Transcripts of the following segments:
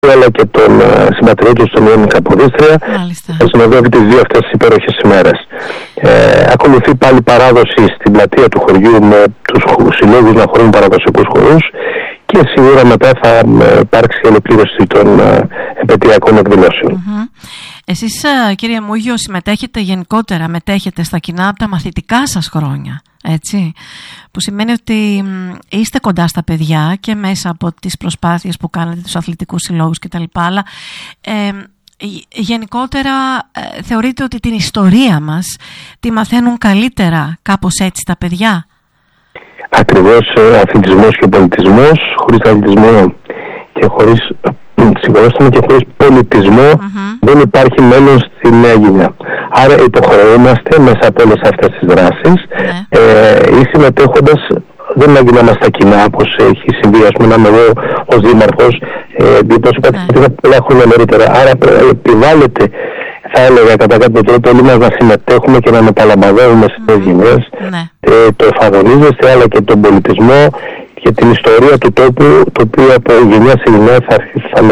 αλλά και τον συμπατριώτη του στον Ιωάννη Καποδίστρια. Θα συνοδεύει τις δύο αυτές τις υπέροχες ημέρες. Ακολουθεί πάλι παράδοση στην πλατεία του χωριού με τους συλλόγους να χωρούν παραδοσιακούς χορούς και σίγουρα μετά θα υπάρξει η ολοκλήρωση των επαιτειακών εκδηλώσεων. Εσείς, κύριε Μούγιο, μετέχετε στα κοινά από τα μαθητικά σας χρόνια, έτσι, που σημαίνει ότι είστε κοντά στα παιδιά και μέσα από τις προσπάθειες που κάνετε, τους αθλητικούς συλλόγους κτλ. Αλλά γενικότερα θεωρείτε ότι την ιστορία μας τη μαθαίνουν καλύτερα κάπως έτσι τα παιδιά? Ακριβώς, αθλητισμός και πολιτισμός. Χωρίς αθλητισμό και χωρίς πολιτισμό δεν υπάρχει μέλλον στη νέα γενιά. Άρα υποχρεούμαστε μέσα από όλες αυτές τις δράσεις οι συμμετέχοντες δεν είναι να είμαστε στα κοινά, όπως έχει συμβεί, ας πούμε, να είμαι εγώ ως δήμαρχος, όπως είπατε, πολλά χρόνια νωρίτερα. Άρα επιβάλλεται, θα έλεγα, κατά κάποιο τρόπο όλοι μας να συμμετέχουμε και να μεταλαμβαδεύουμε στις νέες γενιές το εφαγωνίζεστε, αλλά και τον πολιτισμό και την ιστορία του τόπου, το οποίο από γενιά σε γενιά θα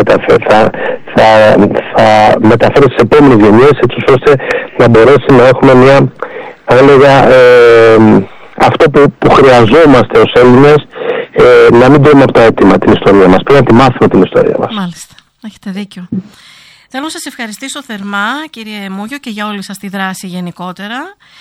μεταφέρει στις επόμενες γενιές, έτσι ώστε να μπορέσει να έχουμε μια, θα έλεγα, αυτό που χρειαζόμαστε ως Έλληνες, να μην τρώμε από τα έτοιμα την ιστορία μας, πρέπει να τη μάθουμε την ιστορία μας. Μάλιστα, έχετε δίκιο. Θέλω να σας ευχαριστήσω θερμά, κύριε Μούγιο, και για όλη σας τη δράση γενικότερα.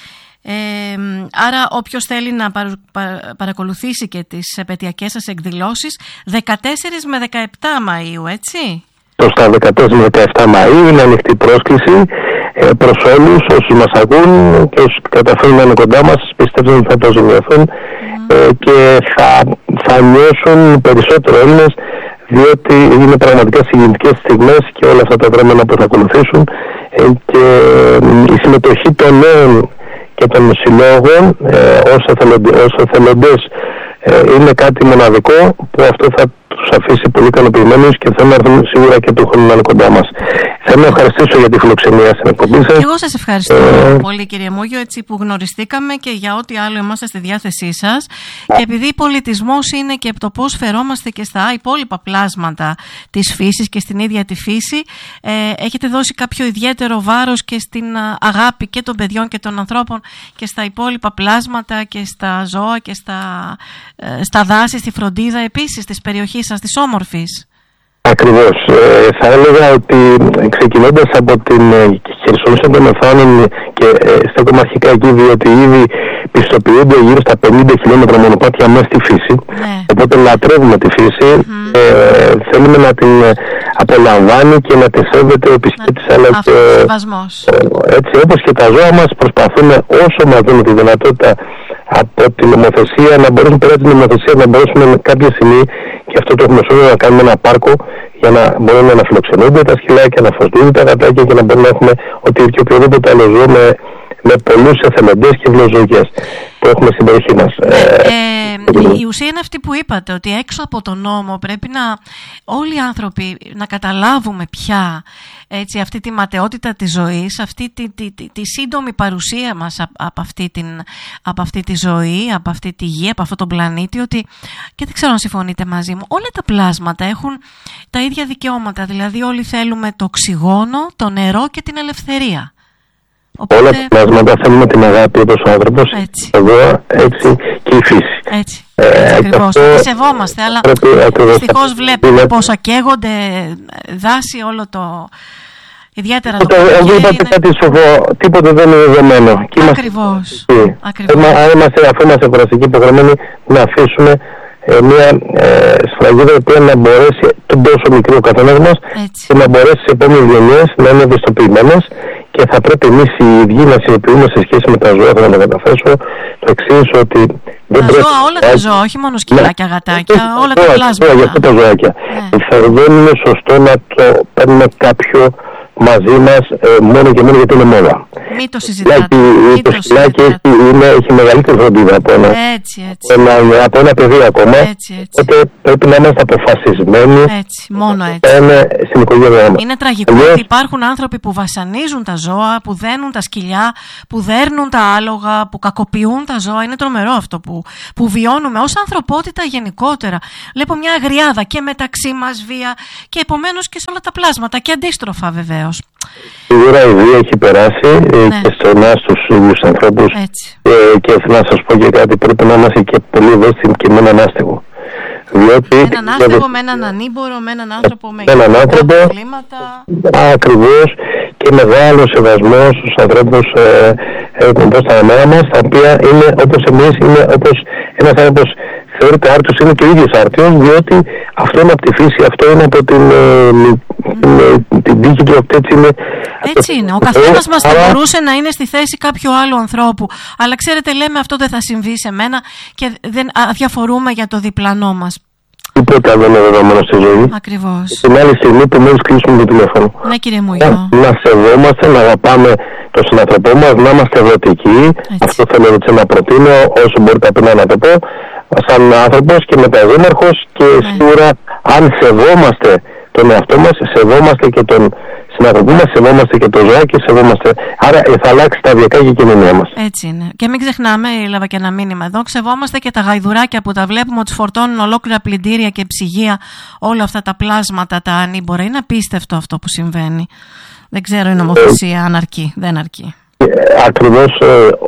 Άρα όποιος θέλει να παρακολουθήσει και τις επαιτειακές σας εκδηλώσεις, 14 με 17 Μαΐου, έτσι? Προς τα 14 με 17 Μαΐου είναι ανοιχτή πρόσκληση προς όλους όσους μας ακούν και όσους καταφέρουν να είναι κοντά μας. Πιστεύω ότι θα το ζημιωθούν και θα νιώσουν περισσότερο Έλληνες, διότι είναι πραγματικά συγκινητικές στιγμές και όλα αυτά τα δρόμενα που θα ακολουθήσουν και η συμμετοχή των νέων και των συλλόγων ως εθελοντές είναι κάτι μοναδικό που αυτό θα τους αφήσει πολύ ικανοποιημένους και θα έρθουν σίγουρα και του χρόνου να είναι κοντά μας. Θέλω να ευχαριστήσω για τη φιλοξενία στην εκπομπή σας. Και εγώ σας ευχαριστώ πολύ, κύριε Μούγιο, έτσι που γνωριστήκαμε και για ό,τι άλλο είμαστε στη διάθεσή σας. Και επειδή πολιτισμός είναι και το πώς φερόμαστε και στα υπόλοιπα πλάσματα της φύσης και στην ίδια τη φύση, έχετε δώσει κάποιο ιδιαίτερο βάρος και στην αγάπη και των παιδιών και των ανθρώπων και στα υπόλοιπα πλάσματα και στα ζώα και στα δάση, στη φροντίδα επίσης της περιοχής σας, της όμορφης. Ακριβώς. Θα έλεγα ότι ξεκινώντας από την Χερσόνησο των Εθάνων και στέκομαι αρχικά εκεί, διότι ήδη πιστοποιούνται γύρω στα 50 χιλιόμετρα μονοπάτια μέσα στη φύση. Οπότε λατρεύουμε τη φύση. Θέλουμε να την απολαμβάνει και να τη σέβεται ο επισκέπτης, αλλά και έτσι όπως και τα ζώα μας προσπαθούμε όσο μας δίνουμε τη δυνατότητα από την νομοθεσία να μπορέσουμε πέρα την νομοθεσία να μπορέσουμε κάποια στιγμή, και αυτό το έχουμε σώμα, να κάνουμε ένα πάρκο για να μπορούν να φιλοξενούνται τα σκυλάκια, να φωσδούν τα γατάκια και να μπορούμε να έχουμε ότι και οποιοδήποτε άλλο ζώο με πολλούς εθελοντές και βλοζωγιές που έχουμε στην περιοχή μας. Η ουσία είναι αυτή που είπατε, ότι έξω από τον νόμο πρέπει όλοι οι άνθρωποι να καταλάβουμε πια, έτσι, αυτή τη ματαιότητα της ζωής, αυτή τη σύντομη παρουσία μας από αυτή τη ζωή, από αυτή τη γη, από αυτόν τον πλανήτη, ότι, και δεν ξέρω αν συμφωνείτε μαζί μου, όλα τα πλάσματα έχουν τα ίδια δικαιώματα, δηλαδή όλοι θέλουμε το οξυγόνο, το νερό και την ελευθερία. Οπότε... όλα τα πλάσματα θέλουμε την αγάπη όπως ο άνθρωπος, εδώ έτσι και η φύση. Έτσι, ακριβώς. Τη σεβόμαστε, αλλά δυστυχώς βλέπουμε πόσα καίγονται δάση, όλο το... ιδιαίτερα το είπατε κάτι σοβαρό, τίποτε δεν είναι δεδομένο. Ακριβώς. Αν είμαστε κουραστικοί υπογραμμένοι, να αφήσουμε μια σφραγίδα η οποία να μπορέσει τον τόσο μικρό ο καθένας μας και να μπορέσει στις επόμενες γενιές να είναι ευαισθητοποιημένες. Και θα πρέπει εμείς οι ίδιοι να συνειδητοποιούμε σε σχέση με τα ζώα, θα να καταθέσω το εξής, ότι δεν πρέπει... όλα τα ζώα, όχι μόνο σκυλάκια, γατάκια, όλα τα πλάσματα. Για αυτά τα ζωάκια. Δεν είναι σωστό να το παίρνουμε κάποιο μαζί μας μόνο και μόνο γιατί είναι μόδα. Μην το συζητάτε. Το σκυλάκι έχει μεγαλύτερη φροντίδα από ένα παιδί ακόμα. Οπότε πρέπει να είμαστε αποφασισμένοι. Μόνο έτσι. Στην οικογένειά μας. Είναι τραγικό ότι υπάρχουν άνθρωποι που βασανίζουν τα ζώα, που δένουν τα σκυλιά, που δέρνουν τα άλογα, που κακοποιούν τα ζώα. Είναι τρομερό αυτό που βιώνουμε ως ανθρωπότητα γενικότερα. Βλέπω μια αγριάδα και μεταξύ μας βία και επομένως και σε όλα τα πλάσματα και αντίστροφα βεβαίως. Σίγουρα η βία έχει περάσει και στους ίδιους ανθρώπους και να σας πω και κάτι, πρέπει να είμαστε και πολύ ευαίσθητοι και με έναν άστεγο. Έναν άστεγο, με έναν ανήμπορο, με έναν άνθρωπο με προβλήματα. Ακριβώς, και μεγάλο σεβασμό στους ανθρώπους στα μέρα μας, τα οποία είναι όπως εμείς, είναι όπως ένας άνθρωπος θεωρείται άρτιος, είναι και ο ίδιος άρτιος, διότι αυτό είναι από τη φύση, αυτό είναι από την τύχη του, έτσι είναι. Ο καθένας μας θα μπορούσε να είναι στη θέση κάποιου άλλου ανθρώπου, αλλά ξέρετε, λέμε αυτό δεν θα συμβεί σε μένα και δεν αδιαφορούμε για το διπλανό μας. Τίποτα δεν είναι δεδομένο στη ζωή. Ακριβώς. Την άλλη στιγμή που μόλις κλείσουμε το τηλέφωνο. Ναι, κύριε Μούγιο. Να σεβόμαστε, να αγαπάμε τον συνανθρωπό μας, να είμαστε ευρωτικοί. Αυτό θέλω να προτείνω, όσο μπορείτε να το πω, σαν άνθρωπος και μεταδήμαρχος, και σίγουρα αν σεβόμαστε τον εαυτό μας, σεβόμαστε και τον συνανθρωπό μας, σεβόμαστε και το ζωάκι, σεβόμαστε. Άρα θα αλλάξει σταδιακά και η κοινωνία μας. Έτσι είναι. Και μην ξεχνάμε, έλαβα και ένα μήνυμα εδώ, σεβόμαστε και τα γαϊδουράκια που τα βλέπουμε ότι φορτώνουν ολόκληρα πλυντήρια και ψυγεία, όλα αυτά τα πλάσματα, τα ανήμπορα. Είναι απίστευτο αυτό που συμβαίνει. Δεν ξέρω η νομοθεσία αν αρκεί, δεν αρκεί. Ακριβώς,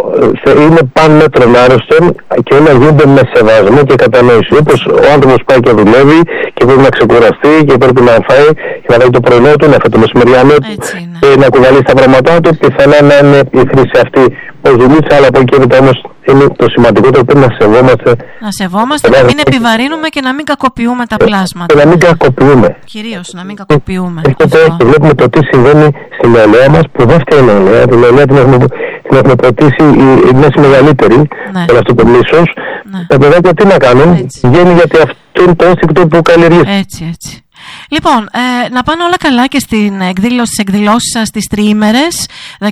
είναι παν μέτρων άρρωστον και όλα γίνονται με σεβασμό και κατανόηση. Όπως ο άνθρωπος πάει και δουλεύει και πρέπει να ξεκουραστεί και πρέπει να φάει και να δει το πρωινό του, να φάει το μεσημεριανό του και να κουβαλήσει τα πράγματά του, πιθανά να είναι η χρήση αυτή ως δουλίτσα, αλλά από εκεί και όμως είναι το σημαντικότερο, πρέπει να σεβόμαστε. Να σεβόμαστε, να μην επιβαρύνουμε και να μην κακοποιούμε τα πλάσματα. Να μην κακοποιούμε. Κυρίως να μην κακοποιούμε. Βλέπουμε το τι συμβαίνει στην νεολαία μας, που δεν φταίει η νεολαία. Την νεολαία την έχουμε ποτίσει η μέση μεγαλύτερη, με αυτό το μίσος. Τα παιδάκια τι να κάνουν, βγαίνει γιατί αυτό είναι το ένστικτο που καλλιεργεί. Έτσι. Λοιπόν, να πάνε όλα καλά και στις εκδηλώσεις σας τις τριήμερες,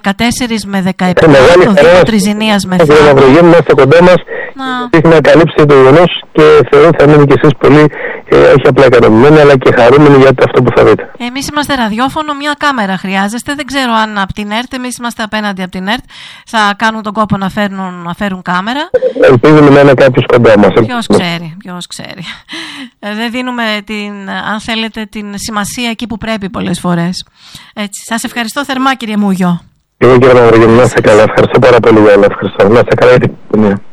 14 με 17, το Δήμο Τριζηνίας Μεθάδου. Να είστε κοντά μας, να καλύψετε το γεγονός και θεωρώ θα μείνει και εσείς πολύ, όχι απλά ικανοποιημένοι, αλλά και χαρούμενοι για αυτό που θα δείτε. Εμείς είμαστε ραδιόφωνο, μια κάμερα χρειάζεστε. Δεν ξέρω αν από την ΕΡΤ, εμείς είμαστε απέναντι από την ΕΡΤ, θα κάνουν τον κόπο να φέρουν κάμερα. Ελπίζουμε να είναι κάποιος κοντά μας. Ποιος ξέρει. Δεν δίνουμε αν θέλετε, την σημασία εκεί που πρέπει πολλές φορές. Έτσι. Σας ευχαριστώ θερμά, κύριε Μούγιο. Εγώ, κύριε Μαυρογέννη, να είστε καλά. Ευχαριστώ πάρα πολύ. Ευχαριστώ. Να είστε καλά.